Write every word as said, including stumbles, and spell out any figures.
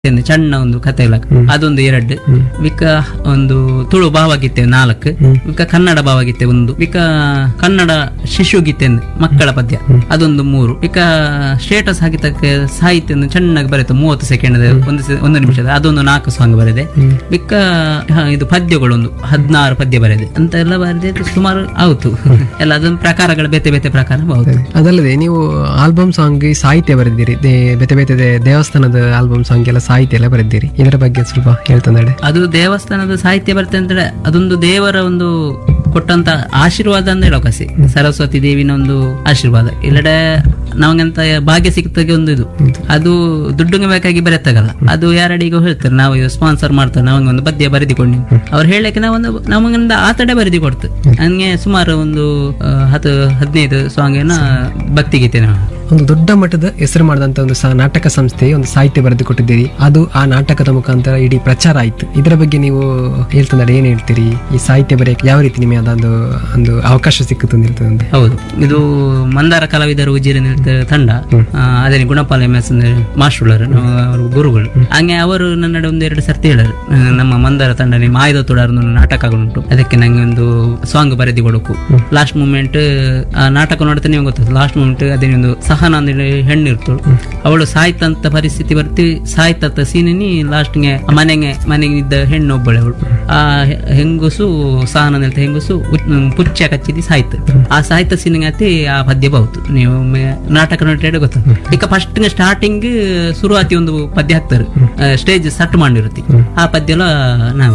ಸಣ್ಣ ಒಂದು ಕತೆ ಅದೊಂದು ಎರಡು ವಿಕ ಒಂದು ತುಳು ಭಾವಗೀತೆ ನಾಲ್ಕು ವಿಕ ಕನ್ನಡ ಭಾವಗೀತೆ ಒಂದು ವಿಕ ಕನ್ನಡ ಶಿಶುಗೀತೆ ಮಕ್ಕಳ ಪದ್ಯ ಅದೊಂದು ಮೂರು ವಿಕ ಸ್ಟೇಟಸ್ ಹಾಕಿದ್ದಕ್ಕೆ ಸಾಹಿತ್ಯ ಚೆನ್ನಾಗಿ ಬರುತ್ತೆ ಮೂವತ್ತು ಸೆಕೆಂಡ್ ಒಂದು ಒಂದು ನಿಮಿಷದ ಅದೊಂದು ನಾಲ್ಕು ಸಾಂಗ್ ಬರೆದೆ ವಿಕ ಇದು ಪದ್ಯಗಳೊಂದು ಹದಿನಾರು ಪದ್ಯ ಬರೆದೆ ಅಂತ ಎಲ್ಲ ಬರೆದೆ ಸುಮಾರು ಆಯ್ತು ಎಲ್ಲ ಅದೊಂದು ಪ್ರಕಾರಗಳ ಬೇತೆ ಬೇತೆ ಪ್ರಕಾರ ಹೌದು. ಅದಲ್ಲದೆ ನೀವು ಆಲ್ಬಮ್ ಸಾಂಗ್ ಸಾಹಿತ್ಯ ಬರೆದಿರಿ, ಬೇತೆ ಬೇತೆ ದೇವಸ್ಥಾನದ ಆಲ್ಬಮ್ ಸಾಂಗ್ ಎಲ್ಲ ಸಾಹಿತ್ಯ ಎಲ್ಲ ಬರೆದಿರಿ, ಇದರ ಬಗ್ಗೆ ಸ್ವಲ್ಪ ಹೇಳ್ತಂದ್ರೆ. ಅದು ದೇವಸ್ಥಾನದ ಸಾಹಿತ್ಯ ಬರುತ್ತೆ ಅಂದ್ರೆ ಅದೊಂದು ದೇವರ ಒಂದು ಕೊಟ್ಟಂತ ಆಶೀರ್ವಾದ ಅಂತ ಹೇಳೋಕಸಿ, ಸರಸ್ವತಿ ದೇವಿನ ಒಂದು ಆಶೀರ್ವಾದ. ಇಲ್ಲಡೆ ನಮಗಂತ ಭಾಗ್ಯ ಸಿಕ್ತಾಗೆ ಒಂದು ಇದು ಅದು ದುಡ್ಡು ಬೇಕಾಗಿ ಬರೆತ್ತಾಗಲ್ಲ, ಅದು ಯಾರಡಿಗೂ ಹೇಳ್ತಾರೆ ನಾವು ಸ್ಪಾನ್ಸರ್ ಮಾಡ್ತಾರೆ ನಮಗೆ ಒಂದು ಪದ್ಯ ಬರೆದಿಕೊಂಡು ಅವ್ರು ಹೇಳಕ್ಕೆ ನಾವೊಂದು ನಮಗಿಂದ ಆತಡೆ ಬರೆದಿ ಕೊಡ್ತು. ಹಂಗೆ ಸುಮಾರು ಒಂದು ಹತ್ತು ಹದಿನೈದು ಸಾಂಗ್ ಏನೋ ಭಕ್ತಿಗೀತೆ ನಾವು ಒಂದು ದೊಡ್ಡ ಮಟ್ಟದ ಹೆಸರು ಮಾಡಿದಂತ ಒಂದು ನಾಟಕ ಸಂಸ್ಥೆ ಒಂದು ಸಾಹಿತ್ಯ ಬರೆದು ಕೊಟ್ಟಿದ್ದೀರಿ, ಅದು ಆ ನಾಟಕದ ಮುಖಾಂತರ ಇಡೀ ಪ್ರಚಾರ ಆಯ್ತು. ಇದರ ಬಗ್ಗೆ ನೀವು ಹೇಳ್ತಂದ್ರೆ ಏನ್ ಹೇಳ್ತೀರಿ? ಈ ಸಾಹಿತ್ಯ ಬರೆಯಕ್ಕೆ ಯಾವ ರೀತಿ ನಿಮಗೆ ಅದೊಂದು ಒಂದು ಅವಕಾಶ ಸಿಕ್ಕಿತು ಅಂತ ಹೇಳ್ತದೆ? ಹೌದು, ಇದು ಮಂದಾರ ಕಲಾವಿದರು ಉಜಿರಿ ತಂಡ, ಅದೇ ಗುಣಪಾಲ ಎಂ ಎಸ್ ಮಾಸ್ಟರ್ ಅವರು ಗುರುಗಳು. ಹಂಗೆ ಅವರು ನನ್ನ ಒಂದು ಎರಡು ಸರ್ತಿ ಹೇಳರು, ನಮ್ಮ ಮಂದಾರ ತಂಡ ನಿಮ್ಮ ಆಯ್ದ ತೊಡಾರ ನಾಟಕಗಳುಂಟು, ಅದಕ್ಕೆ ನಂಗೆ ಒಂದು ಸಾಂಗ್ ಬರೆದಿ ಕೊಡಕು. ಲಾಸ್ಟ್ ಮೂಮೆಂಟ್ ಆ ನಾಟಕ ನೋಡ್ತಾ ನೀವು ಗೊತ್ತಾಯ್ತು, ಲಾಸ್ಟ್ ಮೂಮೆಂಟ್ ಅದೇ ಒಂದು ಸಹನ ಅಂದ್ರೆ ಹೆಣ್ಣು ಇರ್ತಳು, ಅವಳು ಸಾಯ್ತಂತ ಪರಿಸ್ಥಿತಿ ಬರ್ತಿ ಸಾಯ್ತಂತ ಸೀನಿ ಲಾಸ್ಟ್ಗೆ ಮನೆಗೆ ಮನೆಗೆ ಇದ್ದ ಹೆಣ್ಣು ಒಬ್ಬಳೆ ಅವಳು, ಆ ಹೆಂಗುಸು ಸಹನ ಅಂತ ಹೆಂಗುಸು ಪುಚ್ಚ ಕಚ್ಚಿದಿ ಸಾಯ್ತು. ಆ ಸಾಹಿತ್ಯ ಸೀನಿಗೆ ಅತಿ ಆ ಪದ್ಯ ಬಹುದು ನೀವು ನಾಟಕ ನೋಡಿ ಗೊತ್ತ. ಈಗ ಫಸ್ಟ್ ಸ್ಟಾರ್ಟಿಂಗ್ ಶುರುವಾತಿ ಒಂದು ಪದ್ಯ ಹಾಕ್ತಾರೆ, ಸ್ಟೇಜ್ ಸಟ್ ಮಾಡಿರುತ್ತೆ, ಆ ಪದ್ಯ ನಾವು